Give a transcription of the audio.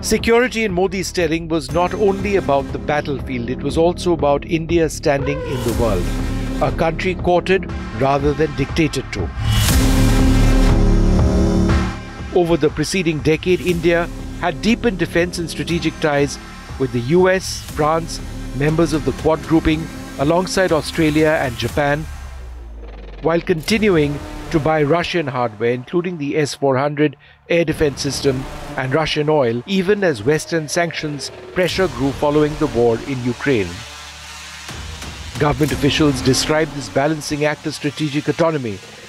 Security in Modi's telling was not only about the battlefield, it was also about India's standing in the world, a country courted rather than dictated to. Over the preceding decade, India had deepened defense and strategic ties with the US, France, members of the Quad grouping, alongside Australia and Japan, while continuing to buy Russian hardware, including the S-400 air defense system and Russian oil, even as Western sanctions pressure grew following the war in Ukraine. Government officials described this balancing act as strategic autonomy,